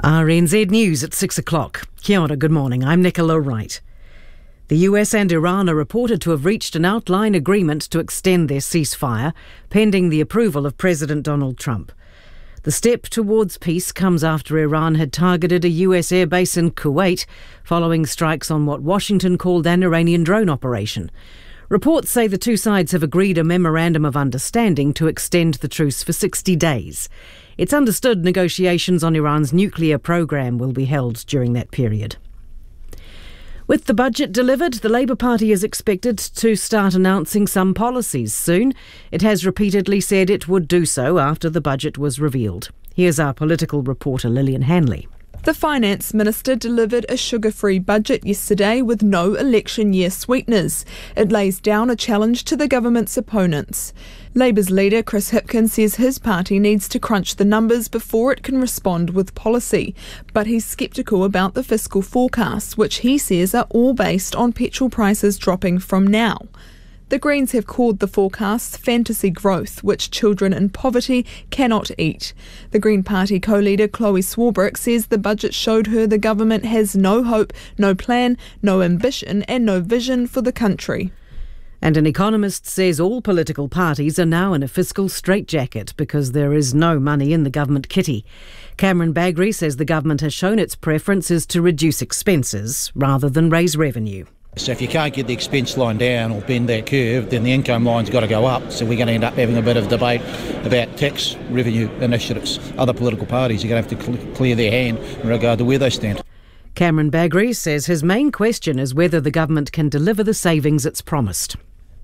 RNZ News at 6 o'clock. Kia ora, good morning. I'm Nicola Wright. The US and Iran are reported to have reached an outline agreement to extend their ceasefire, pending the approval of President Donald Trump. The step towards peace comes after Iran had targeted a US airbase in Kuwait, following strikes on what Washington called an Iranian drone operation. Reports say the two sides have agreed a memorandum of understanding to extend the truce for 60 days. It's understood negotiations on Iran's nuclear program will be held during that period. With the budget delivered, the Labour Party is expected to start announcing some policies soon. It has repeatedly said it would do so after the budget was revealed. Here's our political reporter Lillian Hanley. The Finance Minister delivered a sugar-free budget yesterday with no election year sweeteners. It lays down a challenge to the government's opponents. Labour's leader Chris Hipkins says his party needs to crunch the numbers before it can respond with policy. But he's sceptical about the fiscal forecasts, which he says are all based on petrol prices dropping from now. The Greens have called the forecasts fantasy growth, which children in poverty cannot eat. The Green Party co-leader Chloe Swarbrick says the budget showed her the government has no hope, no plan, no ambition and no vision for the country. And an economist says all political parties are now in a fiscal straitjacket because there is no money in the government kitty. Cameron Bagrie says the government has shown its preference is to reduce expenses rather than raise revenue. So if you can't get the expense line down or bend that curve, then the income line's got to go up. So we're going to end up having a bit of debate about tax revenue initiatives. Other political parties are going to have to clear their hand in regard to where they stand. Cameron Bagrie says his main question is whether the government can deliver the savings it's promised.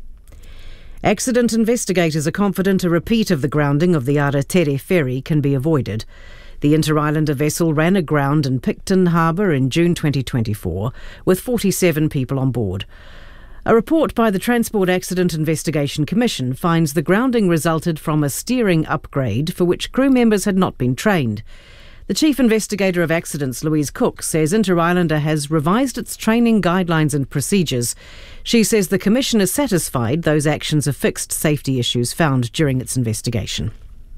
Accident investigators are confident a repeat of the grounding of the Aratere ferry can be avoided. The Inter-Islander vessel ran aground in Picton Harbour in June 2024 with 47 people on board. A report by the Transport Accident Investigation Commission finds the grounding resulted from a steering upgrade for which crew members had not been trained. The Chief Investigator of Accidents, Louise Cook, says Inter-Islander has revised its training guidelines and procedures. She says the Commission is satisfied those actions have fixed safety issues found during its investigation.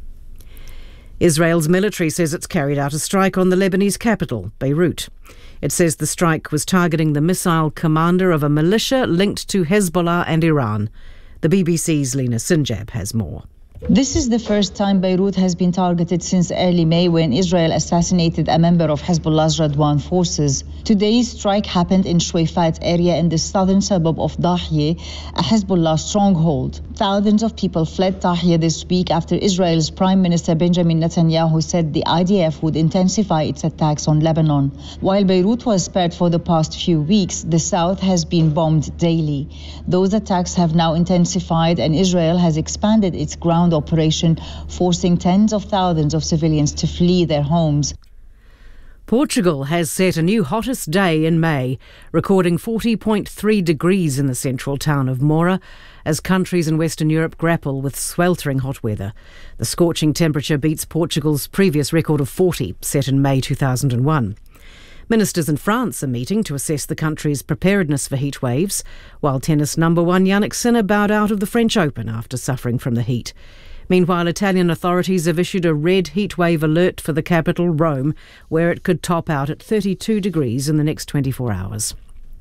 Israel's military says it's carried out a strike on the Lebanese capital, Beirut. It says the strike was targeting the missile commander of a militia linked to Hezbollah and Iran. The BBC's Lena Sinjab has more. This is the first time Beirut has been targeted since early May when Israel assassinated a member of Hezbollah's Radwan forces. Today's strike happened in Shweifat area in the southern suburb of Dahye, a Hezbollah stronghold. Thousands of people fled Dahye this week after Israel's Prime Minister Benjamin Netanyahu said the IDF would intensify its attacks on Lebanon. While Beirut was spared for the past few weeks, the south has been bombed daily. Those attacks have now intensified and Israel has expanded its ground operation, forcing tens of thousands of civilians to flee their homes. Portugal has set a new hottest day in May, recording 40.3 degrees in the central town of Moura, as countries in Western Europe grapple with sweltering hot weather. The scorching temperature beats Portugal's previous record of 40, set in May 2001. Ministers in France are meeting to assess the country's preparedness for heat waves, while tennis number one Jannik Sinner bowed out of the French Open after suffering from the heat. Meanwhile, Italian authorities have issued a red heatwave alert for the capital, Rome, where it could top out at 32 degrees in the next 24 hours.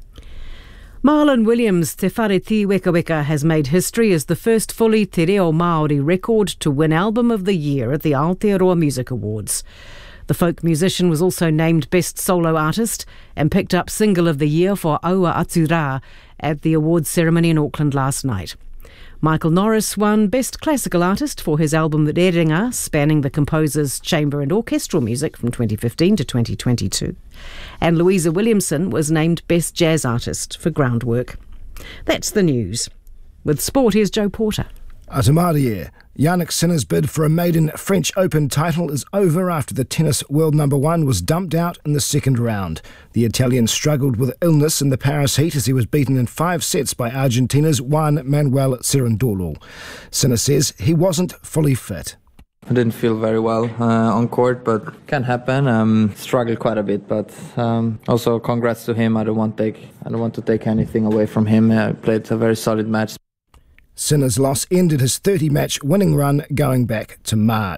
Marlon Williams' Te Whareti Weka Weka has made history as the first fully Te Reo Māori record to win Album of the Year at the Aotearoa Music Awards. The folk musician was also named Best Solo Artist and picked up Single of the Year for Aua Atu Rā at the awards ceremony in Auckland last night. Michael Norris won Best Classical Artist for his album Rerenga, spanning the composer's chamber and orchestral music from 2015 to 2022. And Louisa Williamson was named Best Jazz Artist for Groundwork. That's the news. With sport, here's Joe Porter. Atamarie, Jannik Sinner's bid for a maiden French Open title is over after the tennis world number one was dumped out in the second round. The Italian struggled with illness in the Paris heat as he was beaten in 5 sets by Argentina's Juan Manuel Cerundolo. Sinner says he wasn't fully fit. I didn't feel very well on court, but can happen. Struggled quite a bit, but also congrats to him. I don't want to take anything away from him. I played a very solid match. Sinner's loss ended his 30-match winning run going back to March.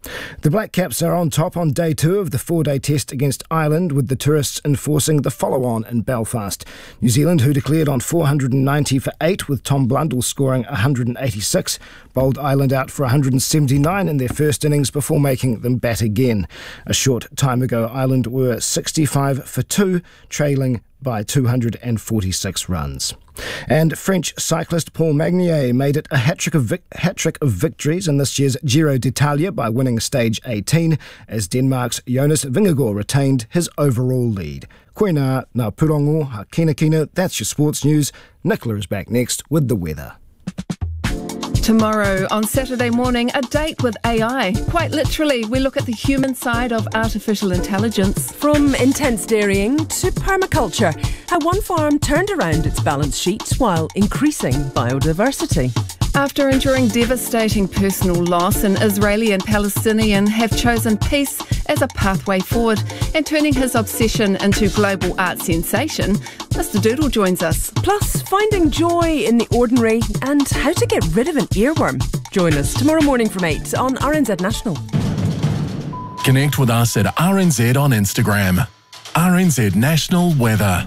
The Black Caps are on top on day 2 of the 4-day test against Ireland, with the tourists enforcing the follow-on in Belfast. New Zealand, who declared on 490 for 8, with Tom Blundell scoring 186, bowled Ireland out for 179 in their first innings before making them bat again. A short time ago, Ireland were 65 for 2, trailing by 246 runs. And French cyclist Paul Magnier made it a hat-trick of victories in this year's Giro d'Italia by winning stage 18, as Denmark's Jonas Vingegaard retained his overall lead. Koina na purongo ha kina. That's your sports news. Nicola is back next with the weather. Tomorrow on Saturday morning, a date with AI. Quite literally, we look at the human side of artificial intelligence. From intense dairying to permaculture, how one farm turned around its balance sheet while increasing biodiversity. After enduring devastating personal loss, an Israeli and Palestinian have chosen peace as a pathway forward, and turning his obsession into global art sensation, Mr. Doodle joins us. Plus, finding joy in the ordinary and how to get rid of an earworm. Join us tomorrow morning from 8 on RNZ National. Connect with us at RNZ on Instagram. RNZ National Weather.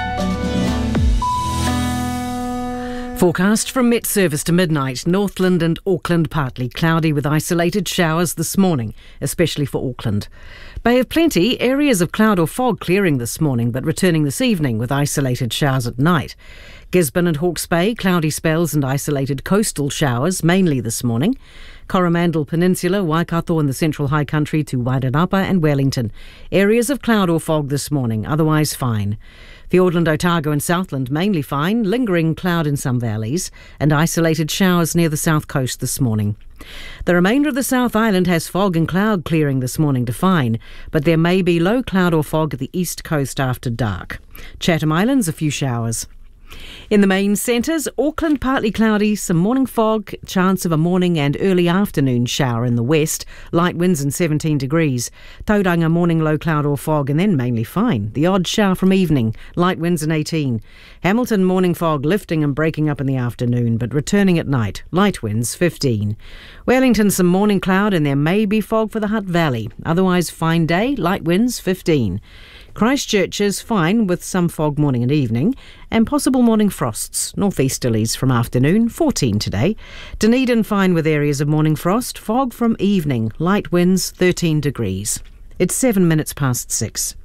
Forecast from Met Service to midnight. Northland and Auckland partly cloudy with isolated showers this morning, especially for Auckland. Bay of Plenty, areas of cloud or fog clearing this morning but returning this evening with isolated showers at night. Gisborne and Hawke's Bay, cloudy spells and isolated coastal showers, mainly this morning. Coromandel Peninsula, Waikato and the Central High Country to Wairanapa and Wellington. Areas of cloud or fog this morning, otherwise fine. Fiordland, Otago and Southland mainly fine, lingering cloud in some valleys and isolated showers near the south coast this morning. The remainder of the South Island has fog and cloud clearing this morning to fine, but there may be low cloud or fog at the east coast after dark. Chatham Islands, a few showers. In the main centres, Auckland partly cloudy, some morning fog, chance of a morning and early afternoon shower in the west, light winds and 17 degrees. Tauranga, morning low cloud or fog and then mainly fine. The odd shower from evening, light winds and 18. Hamilton, morning fog, lifting and breaking up in the afternoon but returning at night, light winds 15. Wellington, some morning cloud and there may be fog for the Hutt Valley, otherwise fine day, light winds 15. Christchurch is fine with some fog morning and evening and possible morning frosts. Northeasterlies from afternoon, 14 today. Dunedin fine with areas of morning frost. Fog from evening. Light winds, 13 degrees. It's 7 minutes past 6.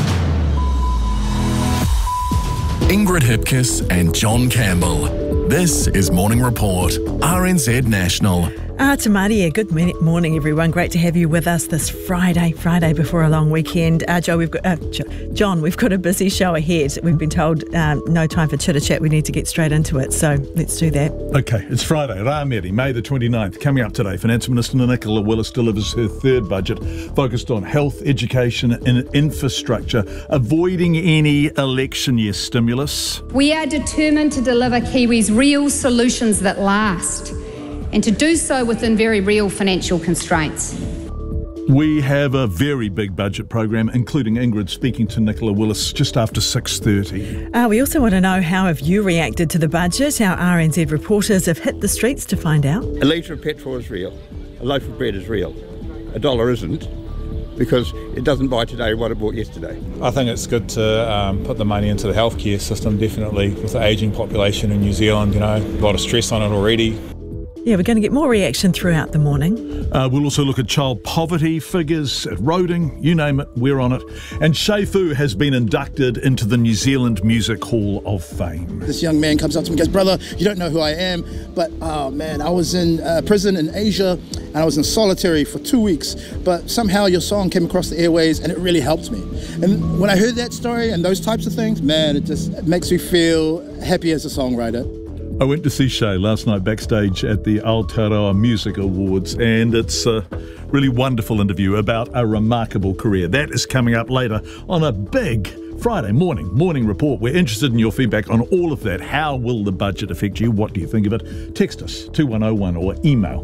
Ingrid Hipkiss and John Campbell. This is Morning Report, RNZ National. Te Maria, good morning everyone. Great to have you with us this Friday before a long weekend. John, we've got a busy show ahead. We've been told no time for chitter-chat. We need to get straight into it, so let's do that. Okay, it's Friday, Rāmeri, May the 29th. Coming up today, Finance Minister Nicola Willis delivers her third budget focused on health, education and infrastructure, avoiding any election year stimulus. We are determined to deliver Kiwis real solutions that last, and to do so within very real financial constraints. We have a very big budget program, including Ingrid speaking to Nicola Willis just after 6:30. We also want to know, how have you reacted to the budget? Our RNZ reporters have hit the streets to find out. A litre of petrol is real. A loaf of bread is real. $1 isn't, because it doesn't buy today what it bought yesterday. I think it's good to put the money into the healthcare system, definitely, with the ageing population in New Zealand. A lot of stress on it already. Yeah, we're going to get more reaction throughout the morning. We'll also look at child poverty figures, at roading, you name it, we're on it. And Shei Fu has been inducted into the New Zealand Music Hall of Fame. This young man comes up to me and goes, "Brother, you don't know who I am, but oh man, I was in prison in Asia and I was in solitary for 2 weeks, but somehow your song came across the airways and it really helped me." And when I heard that story and those types of things, man, it makes me feel happy as a songwriter. I went to see Shei last night backstage at the Aotearoa Music Awards, and it's a really wonderful interview about a remarkable career. That is coming up later on a big Friday morning report. We're interested in your feedback on all of that. How will the budget affect you? What do you think of it? Text us 2101 or email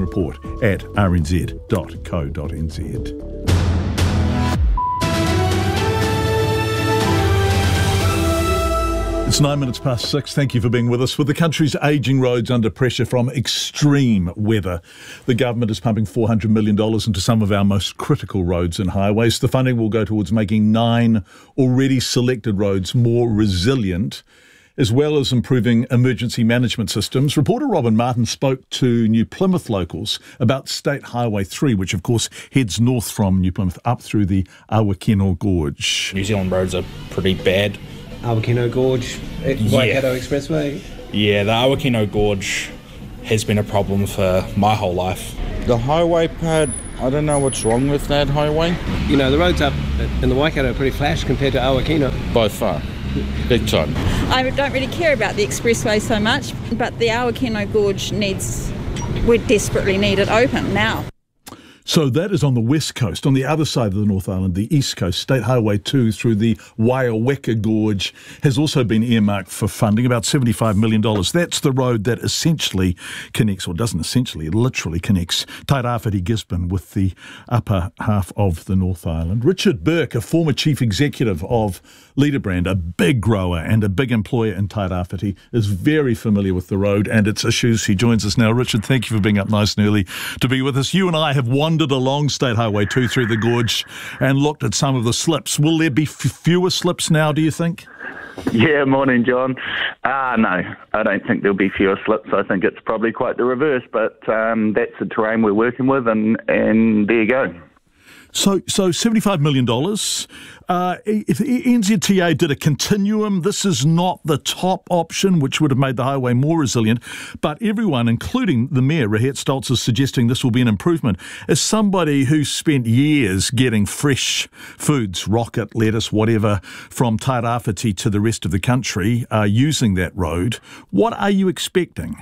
morningreport@rnz.co.nz. It's 6:09. Thank you for being with us. With the country's ageing roads under pressure from extreme weather, the government is pumping $400 million into some of our most critical roads and highways. The funding will go towards making 9 already selected roads more resilient, as well as improving emergency management systems. Reporter Robin Martin spoke to New Plymouth locals about State Highway 3, which of course heads north from New Plymouth up through the Awakino Gorge. New Zealand roads are pretty bad. Awakino Gorge, Waikato Expressway. Yeah, the Awakino Gorge has been a problem for my whole life. The highway part, I don't know what's wrong with that highway. You know, the roads up in the Waikato are pretty flash compared to Awakino. By far, big time. I don't really care about the expressway so much, but the Awakino Gorge we desperately need it open now. So that is on the west coast. On the other side of the North Island, the east coast, State Highway 2 through the Waiaweka Gorge has also been earmarked for funding, about $75 million. That's the road that essentially connects, or doesn't essentially, it literally connects Tairāwhiti Gisborne with the upper half of the North Island. Richard Burke, a former chief executive of Leaderbrand, a big grower and a big employer in Tairāwhiti, is very familiar with the road and its issues. He joins us now. Richard, thank you for being up nice and early to be with us. You and I have wandered along State Highway 2 through the gorge and looked at some of the slips. Will there be fewer slips now, do you think? Yeah, morning, John. No, I don't think there'll be fewer slips. I think it's probably quite the reverse, but that's the terrain we're working with, and there you go. So $75 million. If NZTA did a continuum, this is not the top option, which would have made the highway more resilient. But everyone, including the Mayor, Rahet Stoltz, is suggesting this will be an improvement. As somebody who's spent years getting fresh foods, rocket, lettuce, whatever, from Tairāwhiti to the rest of the country using that road, what are you expecting?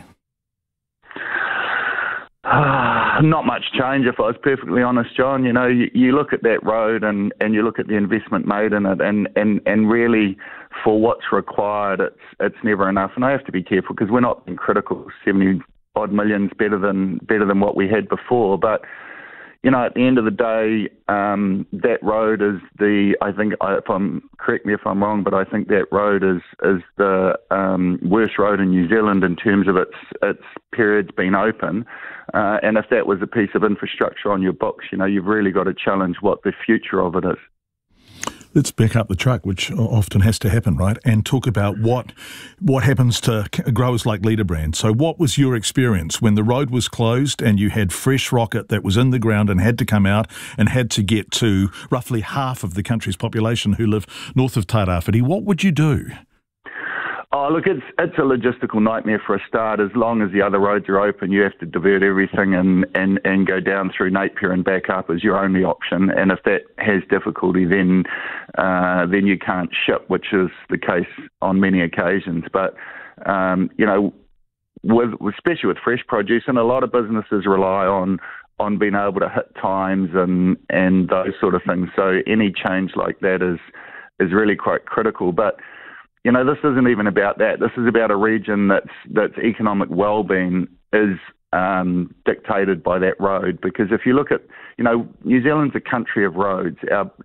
Not much change, if I was perfectly honest, John. You know, you look at that road and you look at the investment made in it, and really for what's required, it's never enough. And I have to be careful because we're not being critical. 70-odd million's better than what we had before. But you know, at the end of the day, that road is correct me if I'm wrong, but I think that road is the worst road in New Zealand in terms of its period's been open. And if that was a piece of infrastructure on your books, you know, you've really got to challenge what the future of it is. Let's back up the truck, which often has to happen, right, and talk about what happens to growers like Leaderbrand. So what was your experience when the road was closed and you had fresh rocket that was in the ground and had to come out and had to get to roughly half of the country's population who live north of Tairāwhiti? What would you do? Oh, look, it's a logistical nightmare for a start. As long as the other roads are open, you have to divert everything and go down through Napier and back up as your only option. And if that has difficulty, then you can't ship, which is the case on many occasions. But, you know, especially with fresh produce, and a lot of businesses rely on being able to hit times and those sort of things. So any change like that is really quite critical. But you know, this isn't even about that. This is about a region that's economic well-being is dictated by that road. Because if you look at, you know, New Zealand's a country of roads.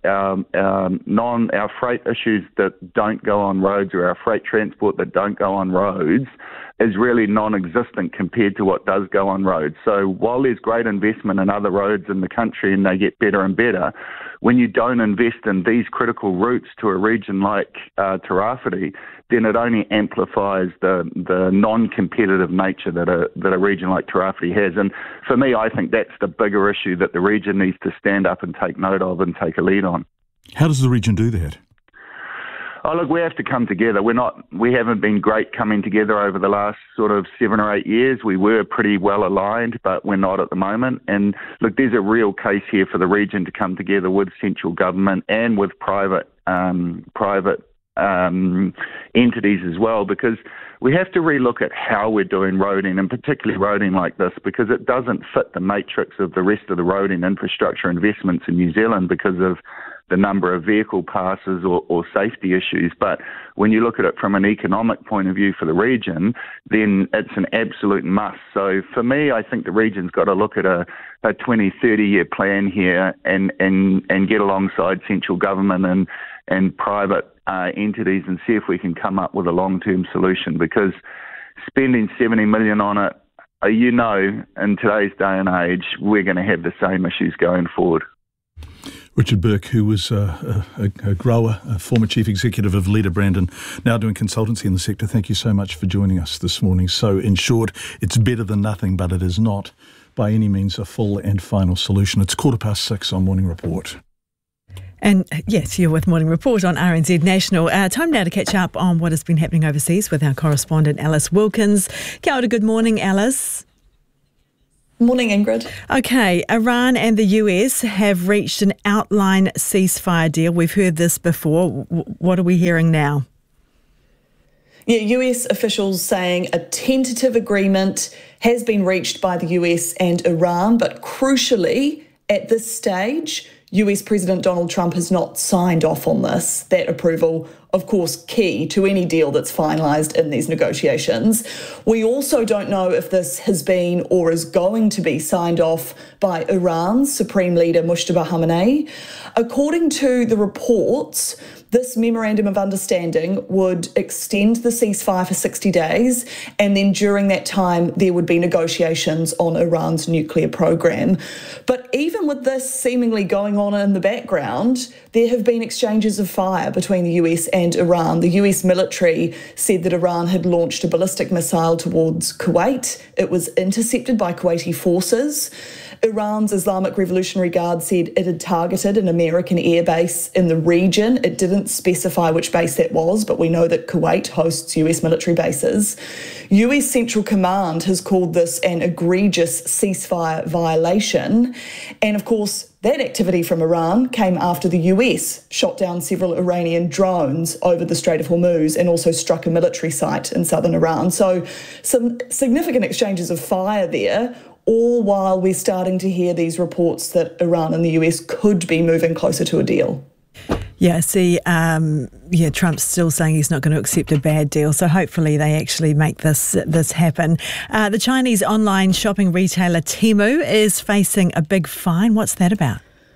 Our freight issues that don't go on roads, or our freight transport that don't go on roads, is really non-existent compared to what does go on roads. So while there's great investment in other roads in the country and they get better and better, when you don't invest in these critical routes to a region like Tairāwhiti, then it only amplifies the non-competitive nature that a region like Tairāwhiti has. And for me, I think that's the bigger issue that the region needs to stand up and take note of and take a lead on. How does the region do that? Oh, look, we have to come together. We haven't been great coming together over the last sort of 7 or 8 years. We were pretty well aligned, but we're not at the moment. And look, there's a real case here for the region to come together with central government and with private entities as well, because we have to relook at how we're doing roading, and particularly roading like this, because it doesn't fit the matrix of the rest of the roading infrastructure investments in New Zealand because of the number of vehicle passes or safety issues. But when you look at it from an economic point of view for the region, then it's an absolute must. So for me, I think the region's got to look at a 20, 30-year plan here and get alongside central government and private entities and see if we can come up with a long-term solution, because spending $70 million on it, in today's day and age, we're going to have the same issues going forward. Richard Burke, who was a grower, a former chief executive of Leader Brandon, now doing consultancy in the sector. Thank you so much for joining us this morning. So, in short, it's better than nothing, but it is not by any means a full and final solution. It's 6:15 on Morning Report. And yes, you're with Morning Report on RNZ National. Time now to catch up on what has been happening overseas with our correspondent Alice Wilkins. Kia ora, good morning, Alice. Morning, Ingrid. Okay, Iran and the US have reached an outline ceasefire deal. We've heard this before. What are we hearing now? Yeah, US officials saying a tentative agreement has been reached by the US and Iran, but crucially, at this stage, US President Donald Trump has not signed off on this. That approval, of course, key to any deal that's finalised in these negotiations. We also don't know if this has been or is going to be signed off by Iran's Supreme Leader Mujtaba Khamenei. According to the reports, this memorandum of understanding would extend the ceasefire for 60 days, and then during that time there would be negotiations on Iran's nuclear program. But even with this seemingly going on in the background, there have been exchanges of fire between the US and Iran. The US military said that Iran had launched a ballistic missile towards Kuwait. It was intercepted by Kuwaiti forces. Iran's Islamic Revolutionary Guard said it had targeted an American airbase in the region. It didn't specify which base that was, but we know that Kuwait hosts US military bases. US Central Command has called this an egregious ceasefire violation. And of course, that activity from Iran came after the US shot down several Iranian drones over the Strait of Hormuz and also struck a military site in southern Iran. So some significant exchanges of fire there, all while we're starting to hear these reports that Iran and the US could be moving closer to a deal. Yeah, Trump's still saying he's not going to accept a bad deal, so hopefully they actually make this happen. The Chinese online shopping retailer Temu is facing a big fine. What's that about?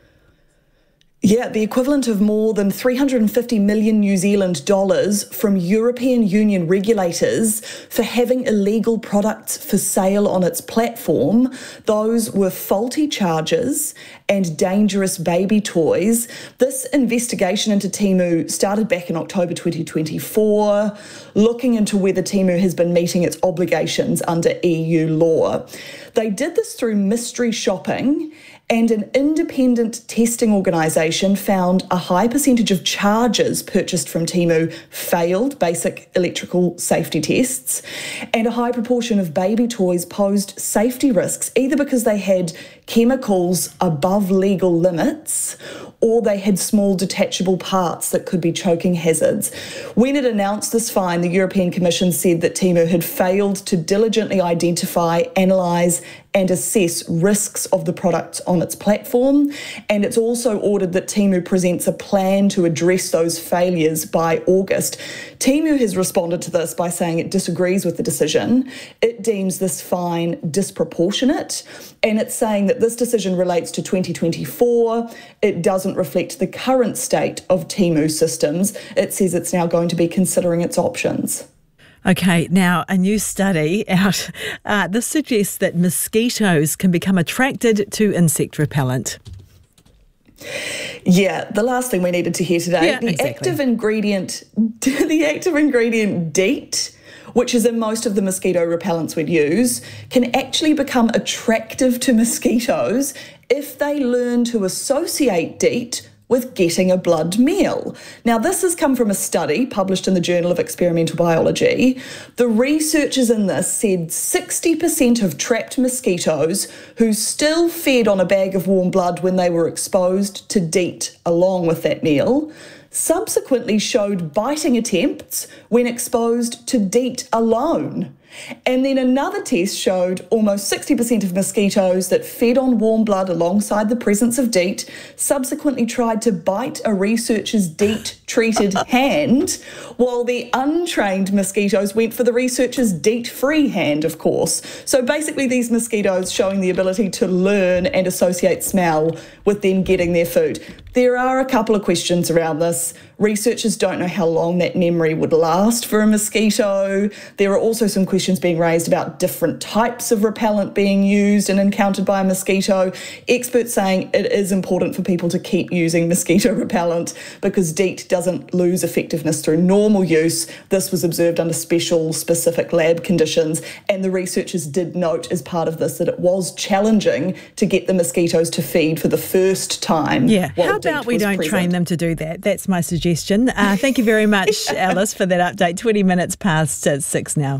Yeah, the equivalent of more than 350 million New Zealand dollars from European Union regulators for having illegal products for sale on its platform. Those were faulty charges and dangerous baby toys. This investigation into Temu started back in October 2024, looking into whether Temu has been meeting its obligations under EU law. They did this through mystery shopping, and an independent testing organisation found a high percentage of charges purchased from Temu failed basic electrical safety tests, and a high proportion of baby toys posed safety risks, either because they had chemicals above legal limits or they had small detachable parts that could be choking hazards. When it announced this fine, the European Commission said that Temu had failed to diligently identify, analyse and assess risks of the products on its platform. And it's also ordered that Temu presents a plan to address those failures by August. Temu has responded to this by saying it disagrees with the decision. It deems this fine disproportionate, and it's saying that this decision relates to 2024. It doesn't reflect the current state of Temu systems. It says it's now going to be considering its options. Okay, now a new study out, this suggests that mosquitoes can become attracted to insect repellent. Yeah, the last thing we needed to hear today. Yeah, the exactly. active ingredient DEET, which is in most of the mosquito repellents we'd use, can actually become attractive to mosquitoes if they learn to associate DEET with getting a blood meal. Now, this has come from a study published in the Journal of Experimental Biology. The researchers in this said 60% of trapped mosquitoes who still fed on a bag of warm blood when they were exposed to DEET along with that meal subsequently showed biting attempts when exposed to DEET alone. And then another test showed almost 60% of mosquitoes that fed on warm blood alongside the presence of DEET subsequently tried to bite a researcher's DEET-treated hand, while the untrained mosquitoes went for the researcher's DEET-free hand, of course. So basically these mosquitoes showing the ability to learn and associate smell with then getting their food. There are a couple of questions around this. Researchers don't know how long that memory would last for a mosquito. There are also some questions being raised about different types of repellent being used and encountered by a mosquito. Experts saying it is important for people to keep using mosquito repellent because DEET doesn't lose effectiveness through normal use. This was observed under special specific lab conditions, and the researchers did note as part of this that it was challenging to get the mosquitoes to feed for the first time. Yeah, how about we don't train them to do that? That's my suggestion. Thank you very much, Alice, for that update. 20 minutes past 6 now.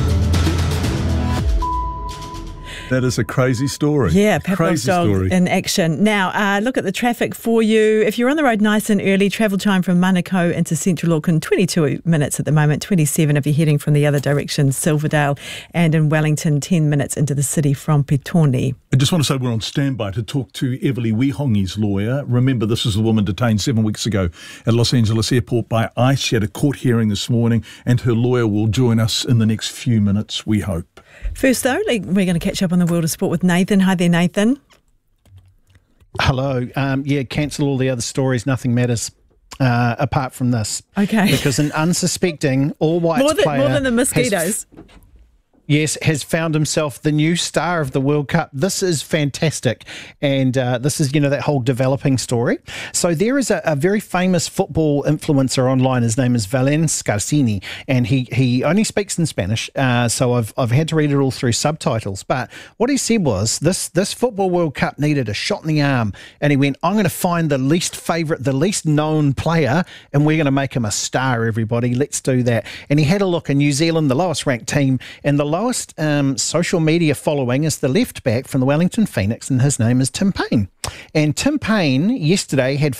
That is a crazy story. Yeah, Pavlov's crazy dog story. in action. Now, look at the traffic for you. If you're on the road nice and early, travel time from Manukau into Central Auckland, 22 minutes at the moment, 27 if you're heading from the other direction, Silverdale, and in Wellington, 10 minutes into the city from Petone. I just want to say we're on standby to talk to Everly Wihongi's lawyer. Remember, this is the woman detained 7 weeks ago at Los Angeles Airport by ICE. She had a court hearing this morning, and her lawyer will join us in the next few minutes, we hope. First, though, we're going to catch up on the world of sport with Nathan. Hi there, Nathan. Hello. Cancel all the other stories. Nothing matters apart from this. Okay. Because an unsuspecting all-whites player... More than the mosquitoes. Has found himself the new star of the World Cup. This is fantastic. And this is, that whole developing story. So there is a very famous football influencer online. His name is Valen Scarsini, and he only speaks in Spanish. So I've had to read it all through subtitles. But what he said was this football World Cup needed a shot in the arm. And he went, I'm going to find the least favourite, the least known player, and we're going to make him a star, everybody. Let's do that. And he had a look in New Zealand, the lowest ranked team, and the lowest social media following is the left back from the Wellington Phoenix, and his name is Tim Payne. And Tim Payne yesterday had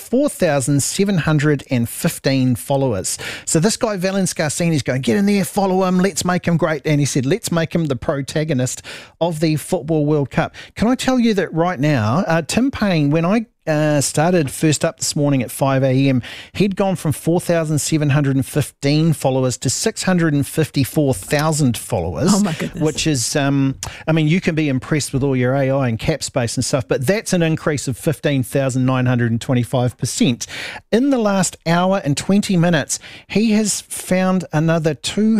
4,715 followers. So this guy, Valen Scarsini, is going, get in there, follow him, let's make him great. And he said, let's make him the protagonist of the Football World Cup. Can I tell you that right now, Tim Payne, when I started first up this morning at 5 a.m. He'd gone from 4,715 followers to 654,000 followers. Oh my goodness. Which is, you can be impressed with all your AI and cap space and stuff, but that's an increase of 15,925%. In the last hour and 20 minutes, he has found another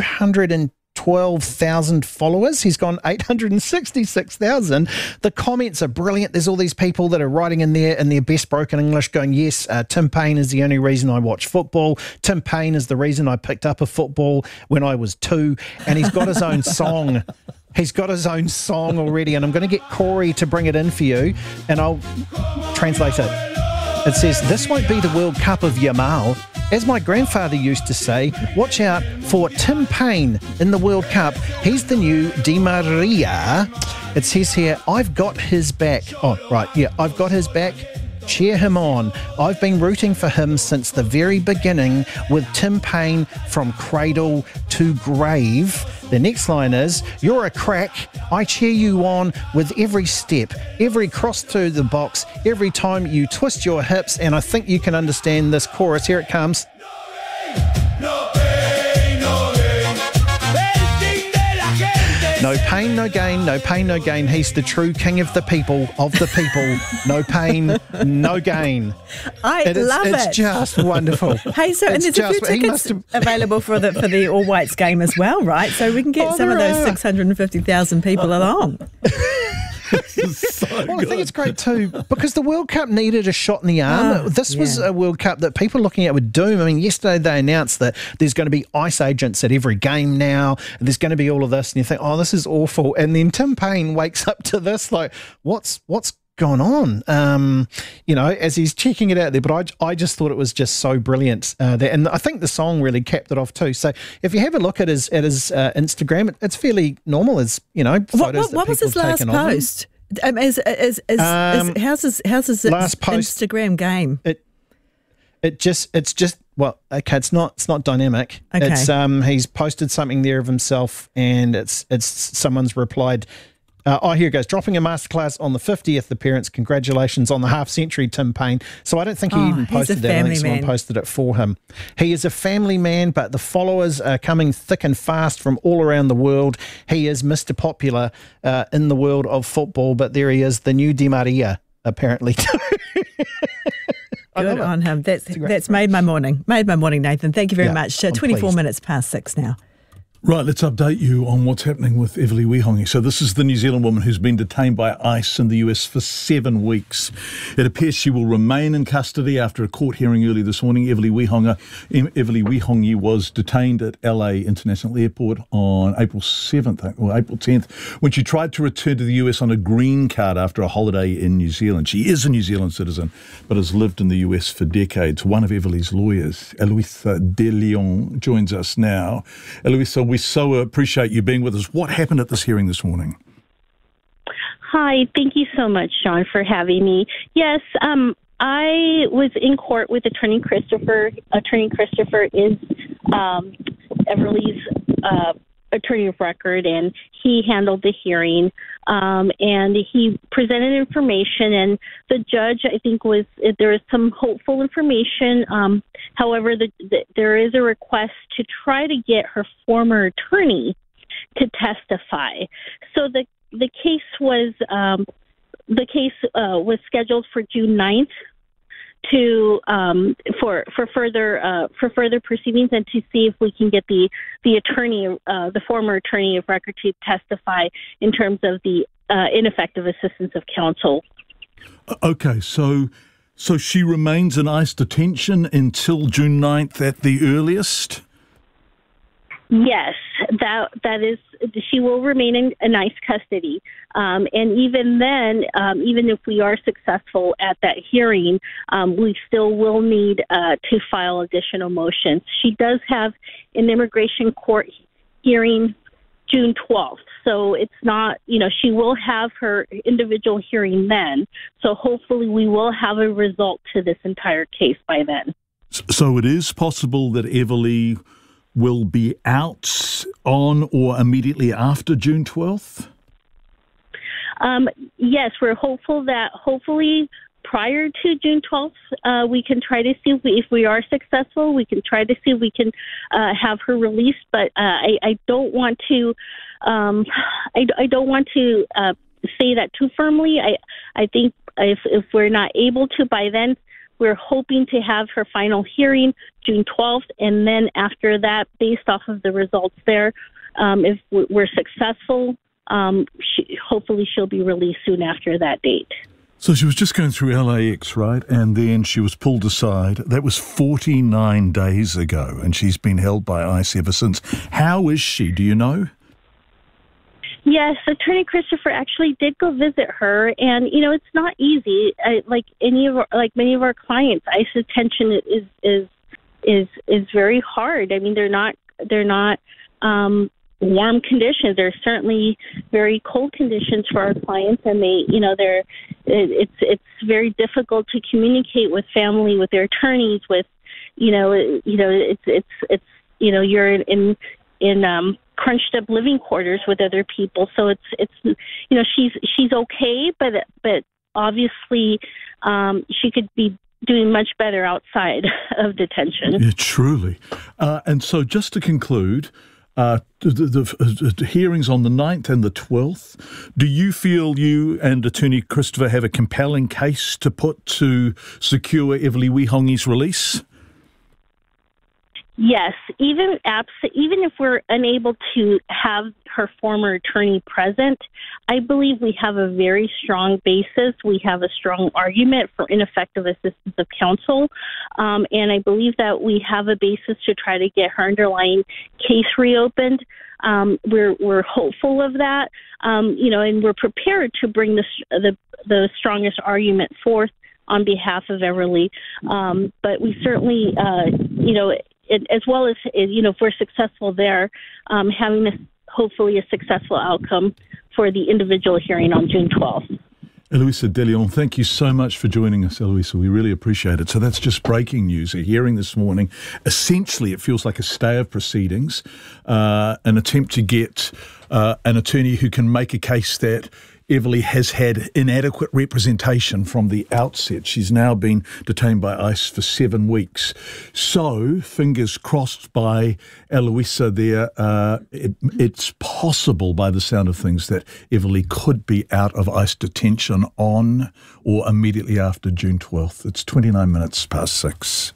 212,000 followers. He's gone 866,000. The comments are brilliant. There's all these people that are writing in their best broken English going, yes, Tim Payne is the only reason I watch football. Tim Payne is the reason I picked up a football when I was 2. And he's got his own song. He's got his own song already, and I'm going to get Corey to bring it in for you, and I'll translate it. It says, this won't be the World Cup of Yamal. As my grandfather used to say, watch out for Tim Payne in the World Cup. He's the new Di Maria. It says here, I've got his back. Oh, right, yeah, I've got his back. Cheer him on. I've been rooting for him since the very beginning with Tim Payne from cradle to grave. The next line is, you're a crack. I cheer you on with every step, every cross through the box, every time you twist your hips, and I think you can understand this chorus. Here it comes. No pain, no gain, no pain, no gain. He's the true king of the people, No pain, no gain. I love it. It's just wonderful. Hey, so and there's a few tickets available for the All Whites game as well, right? So we can get some of those 650,000 people along. So well, I think it's great too because the World Cup needed a shot in the arm. This was a World Cup that people are looking at with doom. I mean, yesterday they announced that there's going to be ICE agents at every game now, and there's going to be all of this, and you think, oh, this is awful. And then Tim Payne wakes up to this, like, what's gone on? As he's checking it out there. But I just thought it was just so brilliant. And I think the song really capped it off too. So if you have a look at his Instagram, it's fairly normal as, photos what was his last post? How's his last post, Instagram game? It's just well, okay, it's not dynamic. Okay. It's he's posted something there of himself, and it's someone's replied. Here it goes. Dropping a masterclass on the 50th appearance. Congratulations on the half-century, Tim Payne. So I don't think he even posted that. I think someone posted it for him. He is a family man, but the followers are coming thick and fast from all around the world. He is Mr. Popular in the world of football, but there he is, the new Di Maria, apparently. Good on him. That's made my morning. Made my morning, Nathan. Thank you very much. 24 pleased. minutes past 6 now. Right, let's update you on what's happening with Everly Wihongi. So this is the New Zealand woman who's been detained by ICE in the US for 7 weeks. It appears she will remain in custody after a court hearing early this morning. Everly Wihongi was detained at LA International Airport on April 7th or April 10th when she tried to return to the US on a green card after a holiday in New Zealand. She is a New Zealand citizen but has lived in the US for decades. One of Everly's lawyers, Eloisa De Leon, joins us now. Eloisa, we so appreciate you being with us. What happened at this hearing this morning? Hi, thank you so much, Sean, for having me. Yes, I was in court with Attorney Christopher. Attorney Christopher is Everly's attorney of record, and he handled the hearing, and he presented information, and the judge, I think, there was some hopeful information. However, there is a request to try to get her former attorney to testify. So the case was scheduled for June 9th for further proceedings, and to see if we can get the former attorney of record to testify in terms of the ineffective assistance of counsel. Okay, so she remains in ICE detention until June 9th at the earliest? Yes, that is. She will remain in ICE custody, and even then, even if we are successful at that hearing, we still will need to file additional motions. She does have an immigration court hearing June 12th, so it's not. She will have her individual hearing then. So hopefully, we will have a result to this entire case by then. So it is possible that Everly will be out on or immediately after June 12th? Yes, we're hopeful that hopefully prior to June 12th, we can try to see if we are successful. We can try to see if we can have her released, but I don't want to. I don't want to say that too firmly. I think if we're not able to by then, we're hoping to have her final hearing June 12th, and then after that, based off of the results there, if we're successful, hopefully she'll be released soon after that date. So she was just going through LAX, right? And then she was pulled aside. That was 49 days ago, and she's been held by ICE ever since. How is she? Do you know? Yes, Attorney Christopher actually did go visit her, and it's not easy. Like many of our clients, ICE detention is very hard. I mean, they're not warm conditions. They're certainly very cold conditions for our clients, and it's very difficult to communicate with family, with their attorneys, with you're in crunched up living quarters with other people. So she's okay, but obviously she could be doing much better outside of detention. Yeah, truly. And so just to conclude, the hearings on the 9th and the 12th, do you feel you and Attorney Christopher have a compelling case to put to secure Everly Wihongi's release? Yes, even if we're unable to have her former attorney present, I believe we have a very strong basis. We have a strong argument for ineffective assistance of counsel, and I believe that we have a basis to try to get her underlying case reopened. We're hopeful of that, and we're prepared to bring the strongest argument forth on behalf of Everly. But we certainly, as well as, if we're successful there, having hopefully a successful outcome for the individual hearing on June 12th. Eloisa De Leon, thank you so much for joining us, Eloisa. We really appreciate it. So that's just breaking news, a hearing this morning. Essentially, it feels like a stay of proceedings, an attempt to get an attorney who can make a case that Everly has had inadequate representation from the outset. She's now been detained by ICE for 7 weeks. So, fingers crossed by Eloisa there, it's possible by the sound of things that Everly could be out of ICE detention on or immediately after June 12th. It's 29 minutes past 6.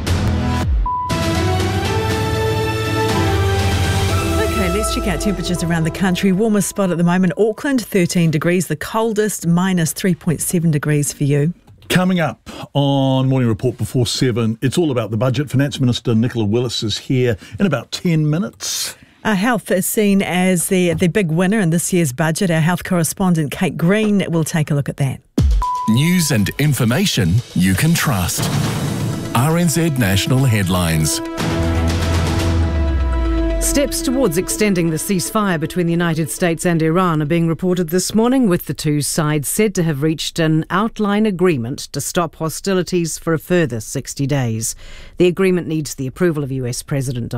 Okay, let's check out temperatures around the country. Warmest spot at the moment, Auckland, 13 degrees. The coldest, minus 3.7 degrees for you. Coming up on Morning Report before 7, it's all about the budget. Finance Minister Nicola Willis is here in about 10 minutes. Health is seen as the big winner in this year's budget. Our health correspondent Kate Green will take a look at that. News and information you can trust. RNZ National Headlines. Steps towards extending the ceasefire between the United States and Iran are being reported this morning, with the two sides said to have reached an outline agreement to stop hostilities for a further 60 days. The agreement needs the approval of US President Donald